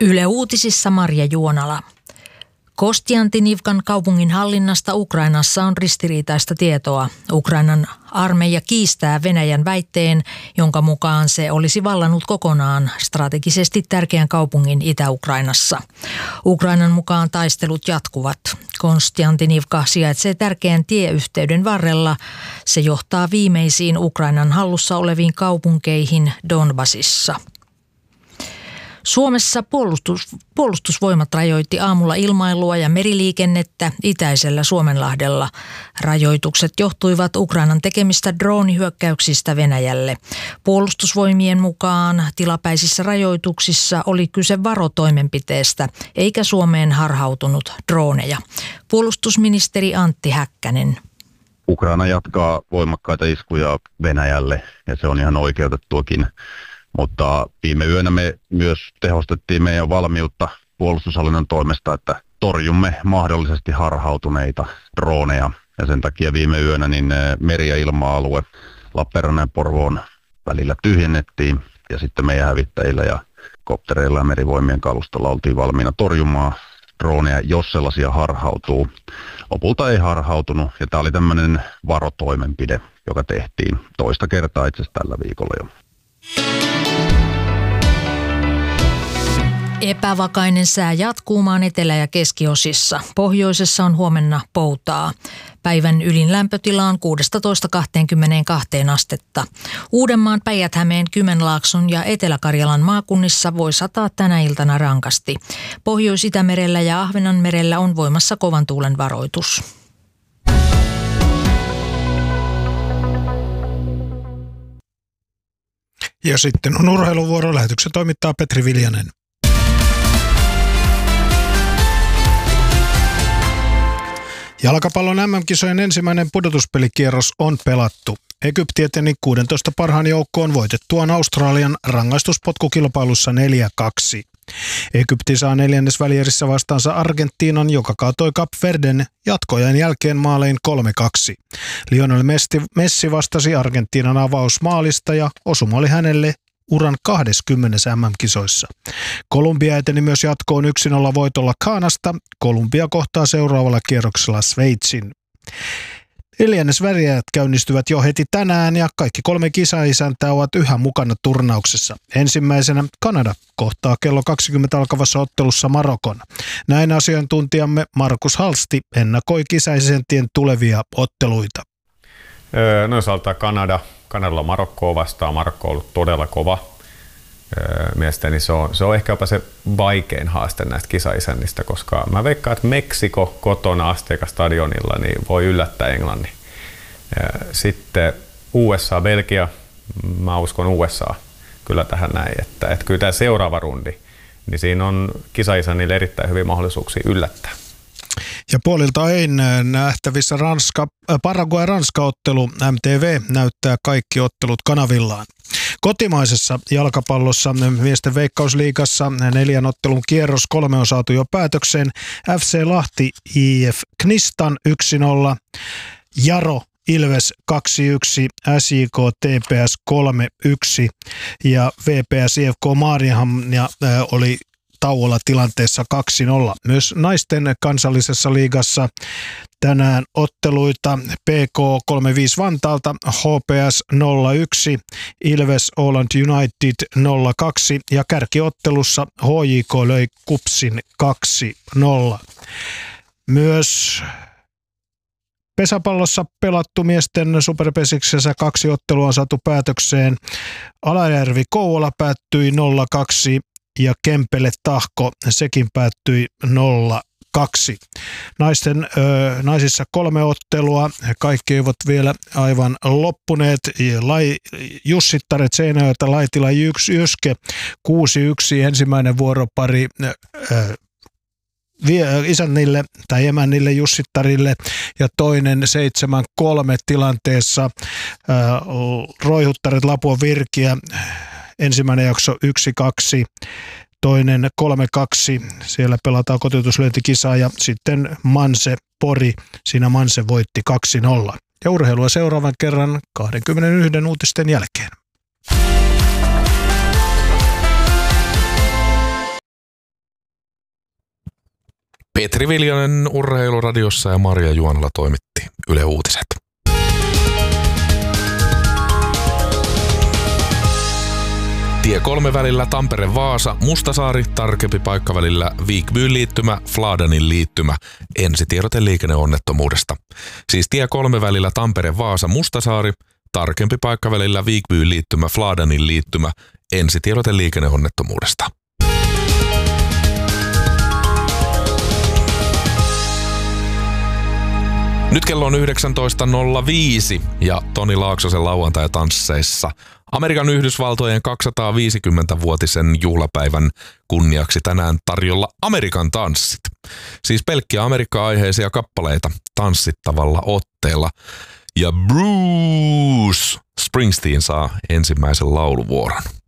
Yle Uutisissa Marja Juonala. Kostiantinivkan kaupungin hallinnasta Ukrainassa on ristiriitaista tietoa. Ukrainan armeija kiistää Venäjän väitteen, jonka mukaan se olisi vallannut kokonaan strategisesti tärkeän kaupungin Itä-Ukrainassa. Ukrainan mukaan taistelut jatkuvat. Kostiantinivka sijaitsee tärkeän tieyhteyden varrella. Se johtaa viimeisiin Ukrainan hallussa oleviin kaupunkeihin Donbasissa. Suomessa puolustusvoimat rajoitti aamulla ilmailua ja meriliikennettä itäisellä Suomenlahdella. Rajoitukset johtuivat Ukrainan tekemistä droonihyökkäyksistä Venäjälle. Puolustusvoimien mukaan tilapäisissä rajoituksissa oli kyse varotoimenpiteestä, eikä Suomeen harhautunut drooneja. Puolustusministeri Antti Häkkänen. Ukraina jatkaa voimakkaita iskuja Venäjälle ja se on ihan oikeutettuakin. Mutta viime yönä me myös tehostettiin meidän valmiutta puolustushallinnon toimesta, että torjumme mahdollisesti harhautuneita droneja. Ja sen takia viime yönä niin meri- ja ilma-alue Lappeenrannan ja Porvoon välillä tyhjennettiin. Ja sitten meidän hävittäjillä ja koptereilla ja merivoimien kalustolla oltiin valmiina torjumaan droneja, jos sellaisia harhautuu. Lopulta ei harhautunut ja tämä oli tämmöinen varotoimenpide, joka tehtiin toista kertaa itse asiassa tällä viikolla jo. Epävakainen sää jatkuu maan etelä- ja keskiosissa. Pohjoisessa on huomenna poutaa. Päivän ylin lämpötila on 16–22 astetta. Uudenmaan, Päijät-Hämeen, Kymenlaakson ja Etelä-Karjalan maakunnissa voi sataa tänä iltana rankasti. Pohjois-Itämerellä ja Ahvenanmerellä on voimassa kovan tuulen varoitus. Ja sitten on urheiluvuoro. Lähetyksen toimittaa Petri Viljanen. Jalkapallon MM-kisojen ensimmäinen pudotuspelikierros on pelattu. Egypti eteni 16 parhaan joukkoon voitettuaan Australian rangaistuspotkukilpailussa 4-2. Egypti saa neljännesvälierissä vastaansa Argentiinan, joka kaatoi Kap Verden jatkoajan jälkeen maalein 3-2. Lionel Messi vastasi Argentiinan avausmaalista ja osuma oli hänelle uran 20. MM-kisoissa. Kolumbia eteni myös jatkoon 1-0 voitolla Ghanasta. Kolumbia kohtaa seuraavalla kierroksella Sveitsin. Neljännesvälierät käynnistyvät jo heti tänään ja kaikki kolme kisaisäntää ovat yhä mukana turnauksessa. Ensimmäisenä Kanada kohtaa kello 20 alkavassa ottelussa Marokon. Näin asiantuntijamme Markus Halsti ennakoi kisaisäntien tulevia otteluita. No jos aloittaa Kanadalla Marokkoa vastaan. Marokko on ollut todella kova. Mielestäni se on ehkä jopa se vaikein haaste näistä kisaisännistä, koska mä veikkaan, että Meksiko kotona Azteca-stadionilla niin voi yllättää Englannin. Sitten USA, Belgia, mä uskon USA kyllä tähän näin, että kyllä tämä seuraava rundi, niin siinä on kisaisännille erittäin hyviä mahdollisuuksia yllättää. Ja puolilta ei nähtävissä Paraguay-Ranska-ottelu. MTV näyttää kaikki ottelut kanavillaan. Kotimaisessa jalkapallossa miesten veikkausliigassa 4 ottelun kierros 3 on saatu jo päätökseen. FC Lahti IF Knistan 1-0, Jaro Ilves 2-1, SJK TPS 3-1 ja VPS IFK Maarianhamn oli tauolla tilanteessa 2-0. Myös naisten kansallisessa liigassa tänään otteluita PK 3-5 Vantaalta, HPS 0-1, Ilves Åland United 0-2 ja kärkiottelussa HJK löi KuPSin 2-0. Myös pesäpallossa pelattu miesten superpesiksessä 2 ottelua on saatu päätökseen. Alajärvi Kouvola päättyi 0-2 ja Kempele Tahko, sekin päättyi 0-2. Naisissa 3 ottelua, kaikki eivät vielä aivan loppuneet. Jussittaret Seinäjoelta Laitila Jyske 6-1, ensimmäinen vuoropari isännille tai emännille Jussittarille ja toinen 7-3 tilanteessa Roihuttaret Lapua Virkiä. Ensimmäinen jakso 1-2, toinen 3-2, siellä pelataan kotiutuslyöntikisaa ja sitten Manse Pori, siinä Manse voitti 2-0. Ja urheilua seuraavan kerran 21 uutisten jälkeen. Petri Viljanen Urheiluradiossa ja Marja Juonala toimitti Yle Uutiset. Tie 3 välillä Tampere-Vaasa, Mustasaari, tarkempi paikka välillä Viikbyn liittymä, Fladanin liittymä, ensitiedote liikenneonnettomuudesta. Siis tie 3 välillä Tampere-Vaasa, Mustasaari, tarkempi paikka välillä Viikbyn liittymä, Fladanin liittymä, ensitiedote liikenneonnettomuudesta. Nyt kello on 19.05 ja Toni Laaksosen lauantai-tansseissa Amerikan Yhdysvaltojen 250-vuotisen juhlapäivän kunniaksi tänään tarjolla Amerikan tanssit. Siis pelkkiä Amerikka-aiheisia kappaleita tanssittavalla otteella. Ja Bruce Springsteen saa ensimmäisen lauluvuoron.